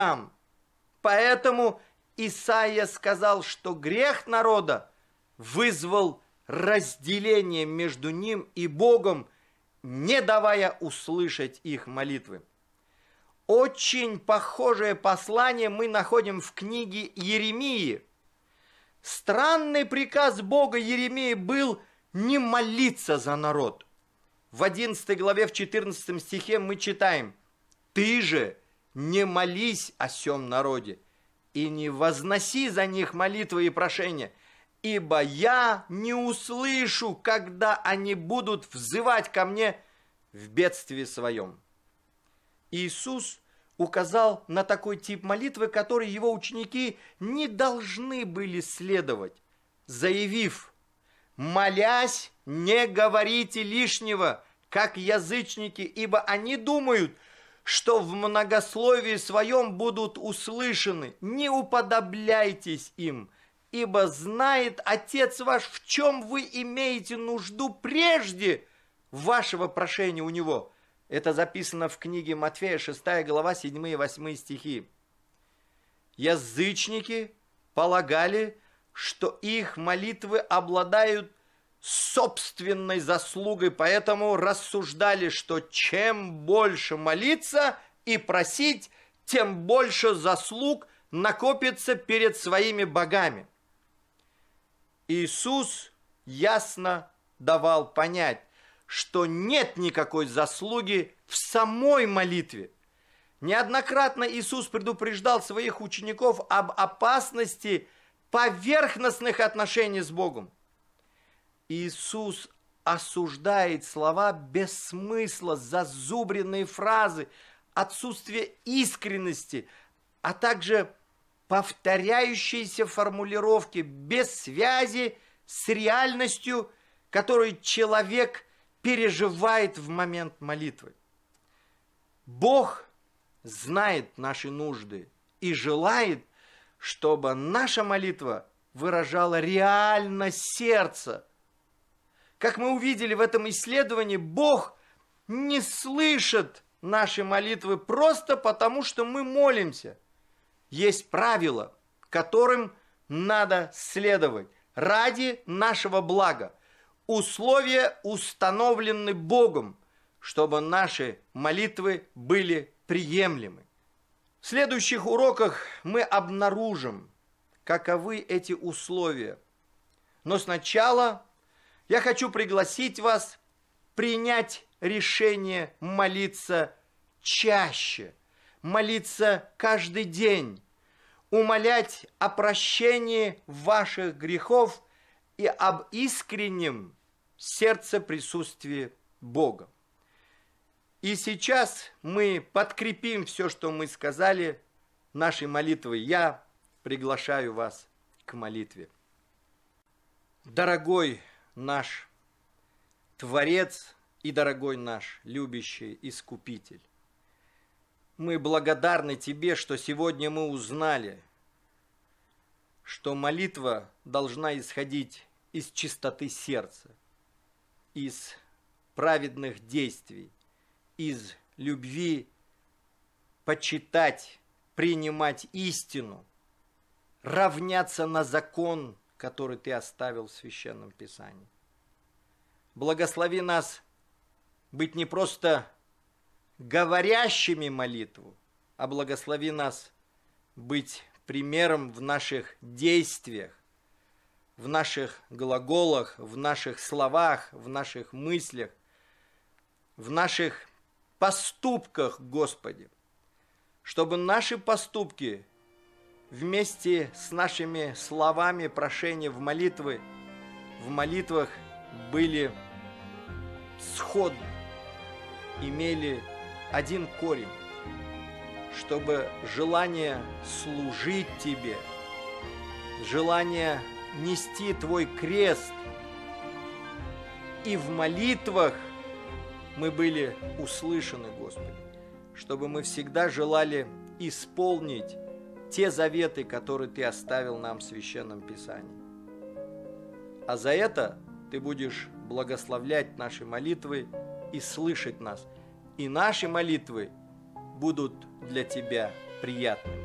Поэтому Исаия сказал, что грех народа вызвал разделение между ним и Богом, не давая услышать их молитвы. Очень похожее послание мы находим в книге Иеремии. Странный приказ Бога Иеремии был не молиться за народ. В 11 главе, в 14 стихе мы читаем: «Ты же не молись о сем народе, и не возноси за них молитвы и прошения, ибо я не услышу, когда они будут взывать ко мне в бедствии своем». Иисус указал на такой тип молитвы, который его ученики не должны были следовать, заявив: «Молясь, не говорите лишнего, как язычники, ибо они думают, что в многословии своем будут услышаны. Не уподобляйтесь им, ибо знает Отец ваш, в чем вы имеете нужду прежде вашего прошения у Него». Это записано в книге Матфея, 6 глава, 7 и 8 стихи. Язычники полагали, что их молитвы обладают собственной заслугой, поэтому рассуждали, что чем больше молиться и просить, тем больше заслуг накопится перед своими богами. Иисус ясно давал понять, что нет никакой заслуги в самой молитве. Неоднократно Иисус предупреждал своих учеников об опасности поверхностных отношений с Богом. Иисус осуждает слова без смысла, зазубренные фразы, отсутствие искренности, а также повторяющиеся формулировки без связи с реальностью, которую человек переживает в момент молитвы. Бог знает наши нужды и желает, чтобы наша молитва выражала реально сердце. Как мы увидели в этом исследовании, Бог не слышит наши молитвы просто потому, что мы молимся. Есть правила, которым надо следовать ради нашего блага. Условия установлены Богом, чтобы наши молитвы были приемлемы. В следующих уроках мы обнаружим, каковы эти условия. Но сначала я хочу пригласить вас принять решение молиться чаще, молиться каждый день, умолять о прощении ваших грехов и об искреннем сердце присутствии Бога. И сейчас мы подкрепим все, что мы сказали, нашей молитвой. Я приглашаю вас к молитве. Дорогой наш Творец и дорогой наш любящий Искупитель, мы благодарны Тебе, что сегодня мы узнали, что молитва должна исходить из чистоты сердца, из праведных действий, из любви почитать, принимать истину, равняться на закон, который Ты оставил в Священном Писании. Благослови нас быть не просто говорящими молитву, а благослови нас быть примером в наших действиях, в наших глаголах, в наших словах, в наших мыслях, в наших поступках, Господи, чтобы наши поступки вместе с нашими словами прошения в молитвах были сходны, имели один корень, чтобы желание служить Тебе, желание нести Твой крест, и в молитвах мы были услышаны, Господи, чтобы мы всегда желали исполнить те заветы, которые Ты оставил нам в Священном Писании. А за это Ты будешь благословлять наши молитвы и слышать нас. И наши молитвы будут для Тебя приятными.